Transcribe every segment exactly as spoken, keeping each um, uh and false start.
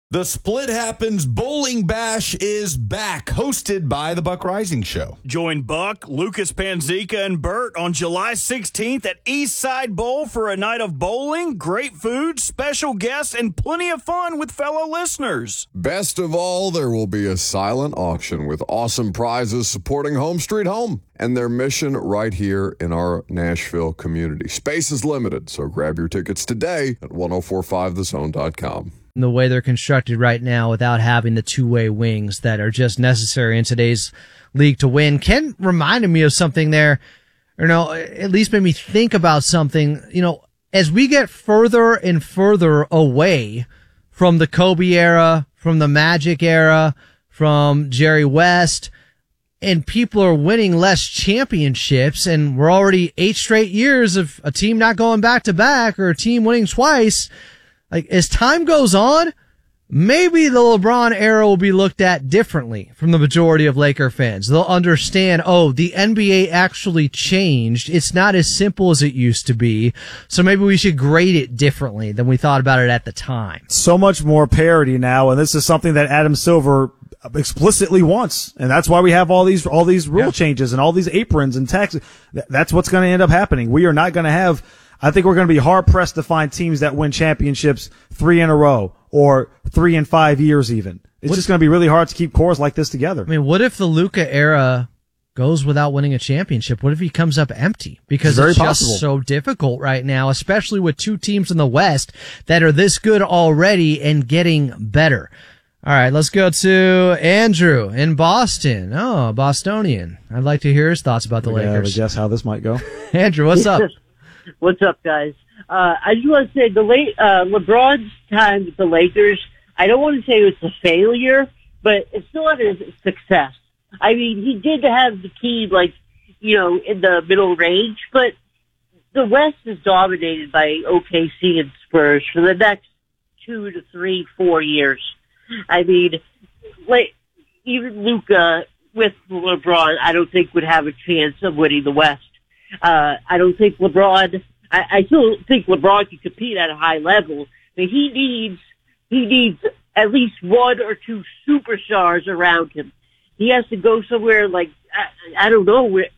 The Split Happens Bowling Bash is back, hosted by the Buck Rising Show. Join Buck, Lucas Panzica, and Bert on July sixteenth at Eastside Bowl for a night of bowling, great food, special guests, and plenty of fun with fellow listeners. Best of all, there will be a silent auction with awesome prizes supporting Home Street Home and their mission right here in our Nashville community. Space is limited, so grab your tickets today at ten forty-five the zone dot com. The way they're constructed right now without having the two-way wings that are just necessary in today's league to win. Ken reminded me of something there, or no, at least made me think about something. You know, as we get further and further away from the Kobe era, from the Magic era, from Jerry West, and people are winning less championships, and we're already eight straight years of a team not going back-to-back or a team winning twice. Like, as time goes on, maybe the LeBron era will be looked at differently from the majority of Laker fans. They'll understand, oh, the N B A actually changed. It's not as simple as it used to be. So maybe we should grade it differently than we thought about it at the time. So much more parity now, and this is something that Adam Silver explicitly wants. And that's why we have all these, all these rule yeah. changes and all these aprons and taxes. That's what's going to end up happening. We are not going to have, I think we're going to be hard pressed to find teams that win championships three in a row or three in five years even. It's what, just going to be really hard to keep cores like this together. I mean, what if the Luka era goes without winning a championship? What if he comes up empty? Because it's, it's just so difficult right now, especially with two teams in the West that are this good already and getting better. All right, let's go to Andrew in Boston. Oh, Bostonian. I'd like to hear his thoughts about the we Lakers. Have a guess how this might go. Andrew, what's up? What's up, guys? Uh, I just want to say the late, uh, LeBron's time with the Lakers, I don't want to say it was a failure, but it's not a success. I mean, he did have the team, like, you know, in the middle range, but the West is dominated by O K C and Spurs for the next two to three, four years. I mean, like, even Luka with LeBron, I don't think would have a chance of winning the West. Uh, I don't think LeBron, I, I still think LeBron can compete at a high level, but he needs, he needs at least one or two superstars around him. He has to go somewhere like, I, I don't know where,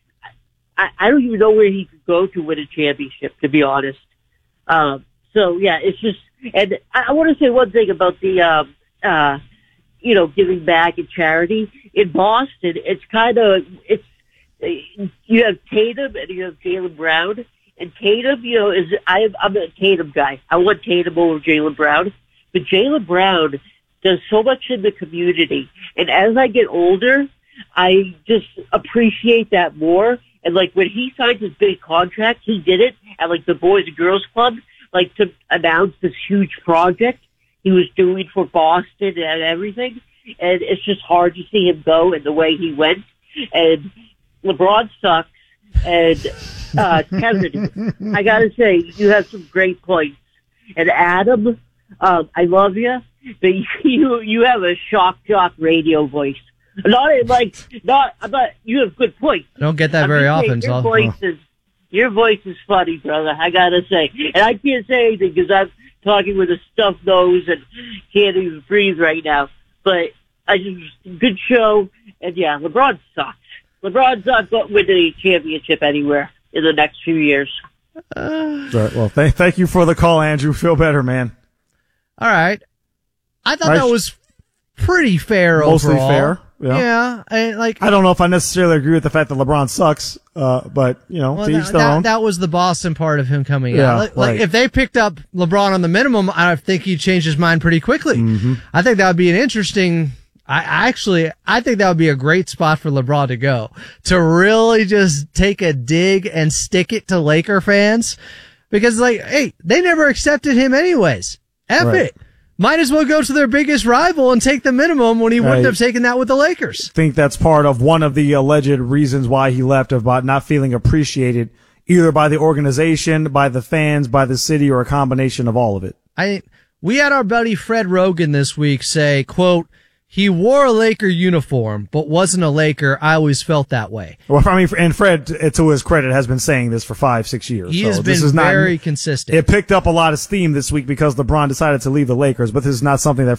I, I don't even know where he could go to win a championship, to be honest. Um, so yeah, it's just, and I, I want to say one thing about the, um, uh, you know, giving back and charity. In Boston, it's kind of, it's, you have Tatum and you have Jaylen Brown. And Tatum, you know, is I, I'm a Tatum guy. I want Tatum over Jaylen Brown. But Jaylen Brown does so much in the community. And as I get older, I just appreciate that more. And like when he signed his big contract, he did it at like the Boys and Girls Club, like to announce this huge project he was doing for Boston and everything. And it's just hard to see him go and the way he went. And LeBron sucks. And, uh, Kevin, I gotta say, you have some great points. And Adam, um, I love you, but you, you have a shock jock radio voice. Not like, not, not, you have good points. I don't get that I'm very often. Your so voice is, your voice is funny, brother, I gotta say. And I can't say anything because I'm talking with a stuffed nose and can't even breathe right now. But I just, good show. And yeah, LeBron sucks. LeBron's not going to win a championship anywhere in the next few years. Uh, right, well, th- thank you for the call, Andrew. Feel better, man. All right. I thought right. that was pretty fair Mostly overall. fair. Yeah. yeah I, like, I don't know if I necessarily agree with the fact that LeBron sucks, uh, but, you know, well, to each that, their that, own. that was the Boston part of him coming yeah, out. Like, right. like, if they picked up LeBron on the minimum, I think he'd change his mind pretty quickly. Mm-hmm. I think that would be an interesting... I actually, I think that would be a great spot for LeBron to go, to really just take a dig and stick it to Laker fans, because like, hey, they never accepted him anyways. F right. it. Might as well go to their biggest rival and take the minimum when he wouldn't I have taken that with the Lakers. I think that's part of one of the alleged reasons why he left, about not feeling appreciated either by the organization, by the fans, by the city, or a combination of all of it. I, we had our buddy Fred Rogan this week say, quote, he wore a Laker uniform, but wasn't a Laker. I always felt that way. Well, I mean, and Fred, to his credit, has been saying this for five, six years. He so has this been is not, very consistent. It picked up a lot of steam this week because LeBron decided to leave the Lakers, but this is not something that